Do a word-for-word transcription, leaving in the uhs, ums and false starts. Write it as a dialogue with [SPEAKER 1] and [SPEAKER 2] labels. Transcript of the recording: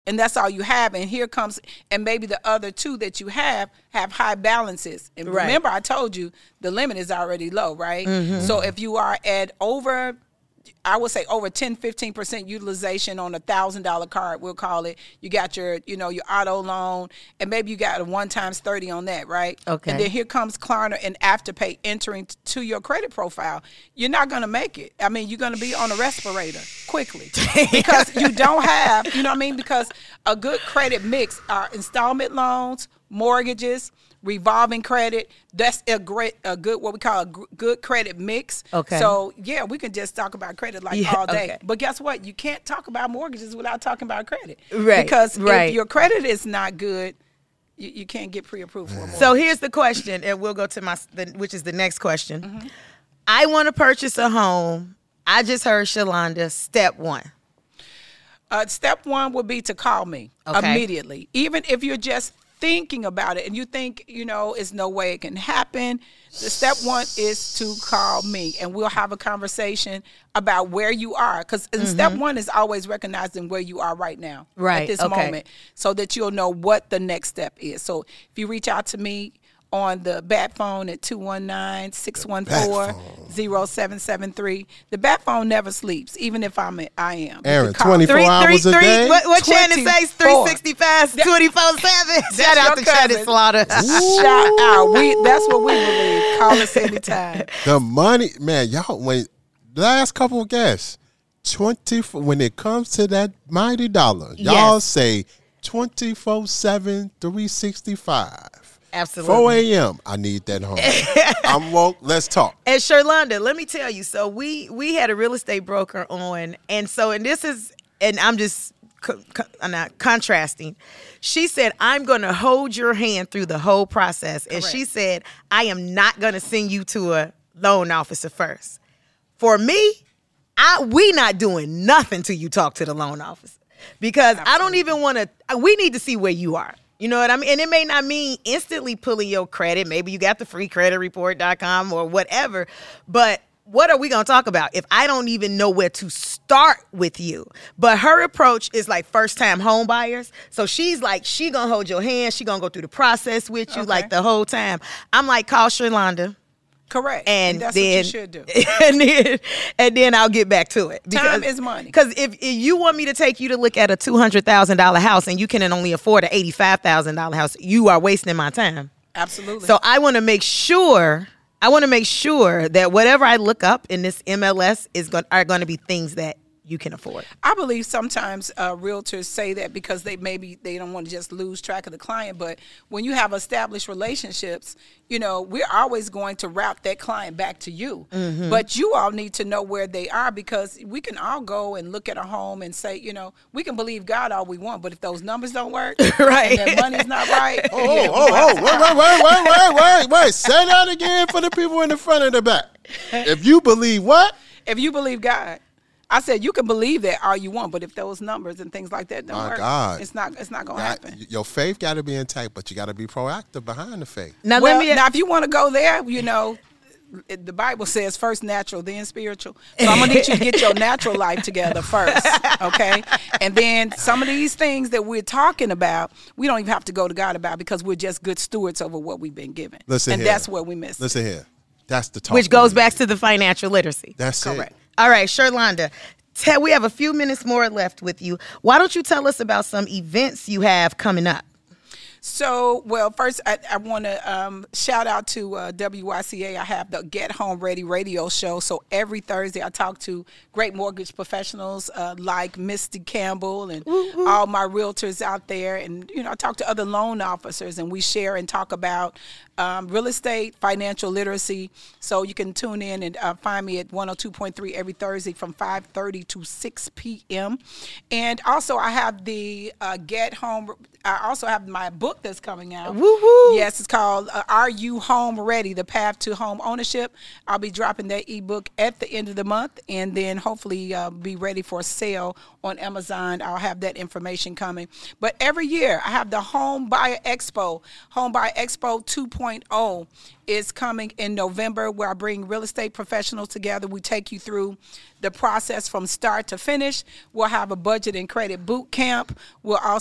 [SPEAKER 1] and that's all you have. And here comes, and maybe the other two that you have have high balances. And
[SPEAKER 2] right.
[SPEAKER 1] remember, I told you the limit is already low, right? Mm-hmm. So if you are at over, I would say over ten, fifteen percent utilization on a one thousand dollars card, we'll call it. You got your, you know, your auto loan, and maybe you got a one times thirty on that, right?
[SPEAKER 2] Okay.
[SPEAKER 1] And then here comes Klarna and Afterpay entering t- to your credit profile. You're not going to make it. I mean, you're going to be on a respirator quickly because you don't have, you know what I mean? Because a good credit mix are installment loans, mortgages, revolving credit. That's a great, a good, what we call a g- good credit mix.
[SPEAKER 2] Okay.
[SPEAKER 1] So yeah, we can just talk about credit like
[SPEAKER 2] Yeah,
[SPEAKER 1] all day.
[SPEAKER 2] okay.
[SPEAKER 1] But guess what? You can't talk about mortgages without talking about credit.
[SPEAKER 2] Right,
[SPEAKER 1] Because
[SPEAKER 2] right.
[SPEAKER 1] if your credit is not good, you, you can't get pre-approved for a mortgage.
[SPEAKER 2] So here's the question, and we'll go to my, the, which is the next question.
[SPEAKER 1] Mm-hmm.
[SPEAKER 2] I want to purchase a home. I just heard Shalonda, step one.
[SPEAKER 1] Uh, step one would be to call me
[SPEAKER 2] Okay.
[SPEAKER 1] immediately. Even if you're just thinking about it and you think, you know, it's no way it can happen, the step one is to call me and we'll have a conversation about where you are. Because
[SPEAKER 2] Mm-hmm.
[SPEAKER 1] step one is always recognizing where you are right now,
[SPEAKER 2] Right,
[SPEAKER 1] at this
[SPEAKER 2] okay.
[SPEAKER 1] moment, so that you'll know what the next step is. So if you reach out to me on the bat phone at two one nine, six one four, zero seven seven three. The bat phone never sleeps, even if I'm at, I am.
[SPEAKER 3] Aaron,
[SPEAKER 1] You can call-
[SPEAKER 3] twenty-four
[SPEAKER 2] Three, three,
[SPEAKER 3] hours a
[SPEAKER 2] three.
[SPEAKER 3] day?
[SPEAKER 2] What, what Shannon says? three
[SPEAKER 1] twenty-four.
[SPEAKER 2] sixty-five, twenty-four seven. Shout out to
[SPEAKER 1] your
[SPEAKER 2] Shannon
[SPEAKER 1] cousin.
[SPEAKER 2] Slaughter.
[SPEAKER 1] Shout out. We, that's what we believe. Call us anytime.
[SPEAKER 3] The money, man, y'all, when last couple of guests, twenty when it comes to that mighty dollar, y'all
[SPEAKER 2] Yes.
[SPEAKER 3] say twenty-four seven, three sixty-five.
[SPEAKER 2] Absolutely.
[SPEAKER 3] four a.m. I need that home. I'm woke. Let's talk.
[SPEAKER 2] And Sherlonda, let me tell you. So we we had a real estate broker on, and so and this is, and I'm just co- co- I'm not contrasting. She said, "I'm going to hold your hand through the whole process," and she
[SPEAKER 1] Correct.
[SPEAKER 2] said, "I am not going to send you to a loan officer first." For me, I we not doing nothing till you talk to the loan officer because I don't even want to. We need to see where you are. You know what I mean? And it may not mean instantly pulling your credit. Maybe you got the free credit report dot com or whatever. But what are we going to talk about if I don't even know where to start with you? But her approach is like first-time home buyers. So she's like, she going to hold your hand. She going to go through the process with you
[SPEAKER 1] Okay.
[SPEAKER 2] like the whole time. I'm like, call Sherlonda.
[SPEAKER 1] Correct.
[SPEAKER 2] And,
[SPEAKER 1] that's
[SPEAKER 2] then,
[SPEAKER 1] what you should do.
[SPEAKER 2] and then, and then I'll get back to it.
[SPEAKER 1] Time is money.
[SPEAKER 2] Because if, if you want me to take you to look at a two hundred thousand dollars house and you can only afford an eighty-five thousand dollars house, you are wasting my time.
[SPEAKER 1] Absolutely.
[SPEAKER 2] So I want to make sure, I want to make sure that whatever I look up in this M L S is going are going to be things that you can afford.
[SPEAKER 1] I believe sometimes uh, realtors say that because they maybe they don't want to just lose track of the client. But when you have established relationships, you know, we're always going to route that client back to you.
[SPEAKER 2] Mm-hmm.
[SPEAKER 1] But you all need to know where they are, because we can all go and look at a home and say, you know, we can believe God all we want, but if those numbers don't work,
[SPEAKER 2] Right.
[SPEAKER 1] and that money's not right,
[SPEAKER 3] Oh,
[SPEAKER 1] yeah,
[SPEAKER 3] oh, oh, wait, wait, wait, wait, wait, wait, wait. Say that again for the people in the front and the back. If you believe what?
[SPEAKER 1] if you believe God. I said you can believe that all you want, but if those numbers and things like that don't
[SPEAKER 3] My
[SPEAKER 1] work,
[SPEAKER 3] God.
[SPEAKER 1] it's not it's not gonna
[SPEAKER 3] God,
[SPEAKER 1] happen.
[SPEAKER 3] your faith got to be intact, but you got to be proactive behind the faith.
[SPEAKER 2] Now
[SPEAKER 1] Well,
[SPEAKER 2] let me.
[SPEAKER 1] now if you want to go there, you know, it- the Bible says first natural, then spiritual. So I'm gonna need you to get your natural life together first, okay? And then some of these things that we're talking about, we don't even have to go to God about, because we're just good stewards over what we've been given.
[SPEAKER 3] Listen
[SPEAKER 1] and
[SPEAKER 3] here.
[SPEAKER 1] that's where we miss it.
[SPEAKER 3] Listen here. That's the talk.
[SPEAKER 2] which goes back to the financial literacy.
[SPEAKER 3] That's
[SPEAKER 1] Correct.
[SPEAKER 3] it.
[SPEAKER 2] All right, Sherlonda, tell, we have a few minutes more left with you. Why don't you tell us about some events you have coming up?
[SPEAKER 1] So, well, first, I, I want to um, shout out to uh, W Y C A. I have the Get Home Ready radio show. So every Thursday, I talk to great mortgage professionals uh, like Misty Campbell and
[SPEAKER 2] Ooh, ooh.
[SPEAKER 1] all my realtors out there. And, you know, I talk to other loan officers, and we share and talk about um, real estate, financial literacy. So you can tune in and uh, find me at one oh two point three every Thursday from five thirty to six p.m. And also, I have the uh, Get Home I also have my book that's coming out.
[SPEAKER 2] Woo-hoo.
[SPEAKER 1] Yes, it's called uh, Are You Home Ready? The Path to Home Ownership. I'll be dropping that ebook at the end of the month, and then hopefully uh, be ready for sale on Amazon. I'll have that information coming. But every year, I have the Home Buyer Expo. Home Buyer Expo two point oh is coming in November, where I bring real estate professionals together. We take you through the process from start to finish. We'll have a budget and credit boot camp. We'll also